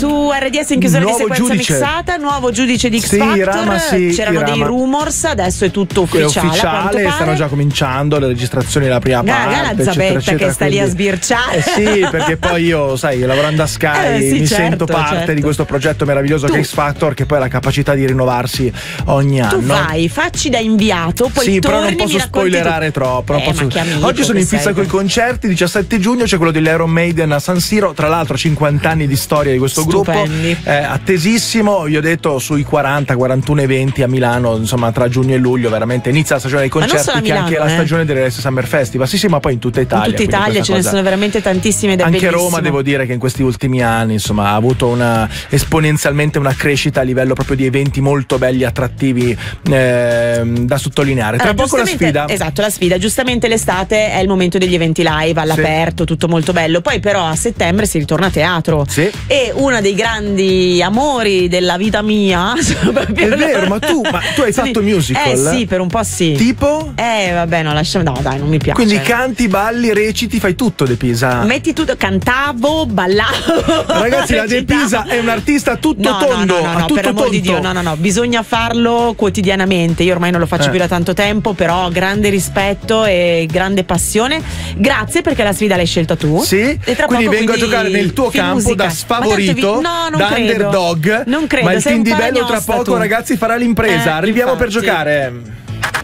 su RDS in chiusura di sequenza mixata, nuovo giudice di X Factor. C'erano dei rumors, adesso è tutto ufficiale. Stanno già cominciando le registrazioni della prima parte. La Zabetta che sta lì a sbirciare. Sì, perché poi io, sai, lavorando a Sky sento parte di questo progetto meraviglioso che è X Factor, che poi ha la capacità di rinnovarsi ogni anno. Facci da inviato, poi però non posso spoilerare troppo. Oggi sono in fissa con i concerti. 17 giugno c'è quello dell'Iron Maiden a San Siro, tra l'altro 50 anni di storia di questo gruppo, attesissimo. Io ho detto sui 40-41 eventi a Milano, insomma, tra giugno e luglio veramente inizia la stagione dei concerti, che è anche la stagione del Summer Festival. Sì, ma poi in tutta Italia. In tutta Italia ce ne sono veramente tantissime. Anche Roma, devo dire che in questi ultimi anni, insomma, ha avuto esponenzialmente una crescita a livello proprio di eventi molto belli, attrattivi, da sottolineare. Tra poco la sfida. Esatto, la sfida. Giustamente l'estate è il momento degli eventi live all'aperto, tutto molto bello. Poi però a settembre si ritorna a teatro. Sì. E uno dei grandi amori della vita mia è vero, ma tu hai fatto musical? Sì, per un po' sì. Tipo? Vabbè, no, dai, non mi piace. Quindi canti, balli, reciti, fai tutto De Pisa. Metti tutto, cantavo, ballavo. Ragazzi, la De Pisa è un artista tutto tondo. No, per l'amor di Dio, no, bisogna farlo quotidianamente. Io ormai non lo faccio più da tanto tempo, però grande rispetto e grande passione. Grazie, perché la sfida l'hai scelta tu. Sì. E tra quindi poco, vengo a giocare nel tuo campo da sfavorito, da underdog. Non credo. Ma il team di bello tra poco, ragazzi, farà l'impresa. Arriviamo per giocare.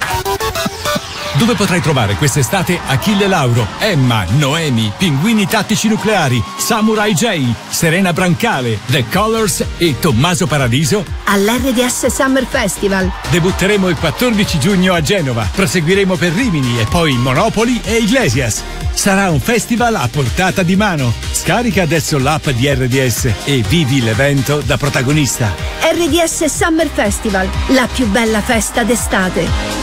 Dove potrai trovare quest'estate Achille Lauro, Emma, Noemi, Pinguini Tattici Nucleari, Samurai J, Serena Brancale, The Colors e Tommaso Paradiso? All'RDS Summer Festival. Debutteremo il 14 giugno a Genova, proseguiremo per Rimini e poi Monopoli e Iglesias. Sarà un festival a portata di mano. Scarica adesso l'app di RDS e vivi l'evento da protagonista. RDS Summer Festival, la più bella festa d'estate.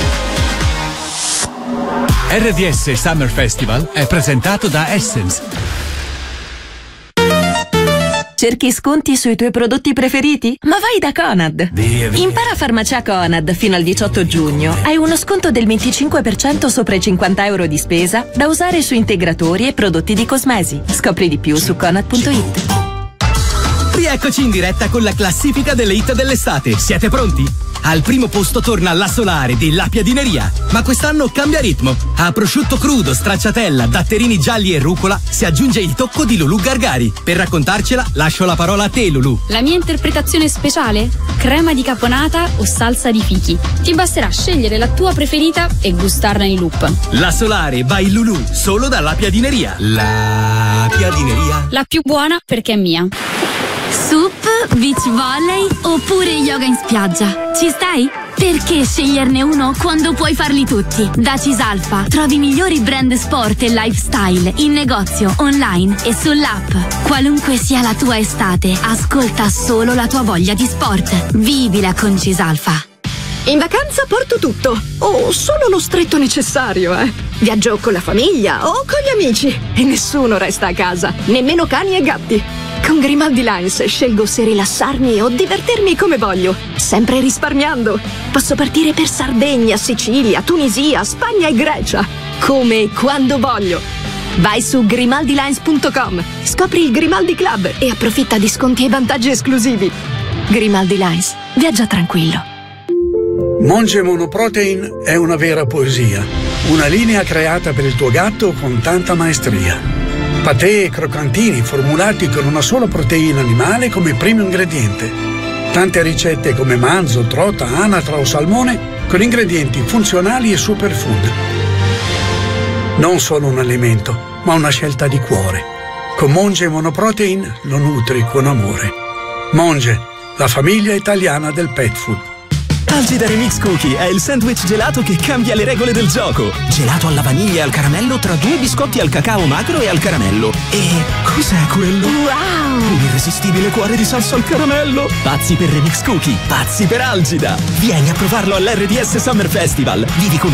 RDS Summer Festival è presentato da Essence. Cerchi sconti sui tuoi prodotti preferiti? Ma vai da Conad! Impara Farmacia Conad fino al 18 giugno. Hai uno sconto del 25% sopra i 50 euro di spesa da usare su integratori e prodotti di cosmesi. Scopri di più su conad.it. Rieccoci in diretta con la classifica delle hit dell'estate. Siete pronti? Al primo posto torna La Solare della Piadineria, ma quest'anno cambia ritmo. A prosciutto crudo, stracciatella, datterini gialli e rucola si aggiunge il tocco di Lulù Gargari. Per raccontarcela lascio la parola a te, Lulù. La mia interpretazione speciale? Crema di caponata o salsa di fichi. Ti basterà scegliere la tua preferita e gustarla in loop. La Solare by Lulù, solo dalla Piadineria. La Piadineria. La più buona perché è mia. Sup, beach volley oppure yoga in spiaggia? Ci stai? Perché sceglierne uno quando puoi farli tutti? Da Cisalfa trovi i migliori brand sport e lifestyle in negozio, online e sull'app. Qualunque sia la tua estate, ascolta solo la tua voglia di sport. Vivila con Cisalfa. In vacanza porto tutto, o solo lo stretto necessario, Viaggio con la famiglia o con gli amici e nessuno resta a casa, nemmeno cani e gatti. Con Grimaldi Lines scelgo se rilassarmi o divertirmi come voglio, sempre risparmiando. Posso partire per Sardegna, Sicilia, Tunisia, Spagna e Grecia, come e quando voglio. Vai su grimaldilines.com, scopri il Grimaldi Club e approfitta di sconti e vantaggi esclusivi. Grimaldi Lines, viaggia tranquillo. Monge Monoprotein è una vera poesia, una linea creata per il tuo gatto con tanta maestria. Patè e croccantini formulati con una sola proteina animale come primo ingrediente. Tante ricette come manzo, trota, anatra o salmone con ingredienti funzionali e superfood. Non solo un alimento, ma una scelta di cuore. Con Monge Monoprotein lo nutri con amore. Monge, la famiglia italiana del pet food. Algida Remix Cookie è il sandwich gelato che cambia le regole del gioco. Gelato alla vaniglia e al caramello tra 2 biscotti al cacao macro e al caramello. E cos'è quello? Wow! Un irresistibile cuore di salsa al caramello. Pazzi per Remix Cookie, pazzi per Algida. Vieni a provarlo all'RDS Summer Festival. Vivi con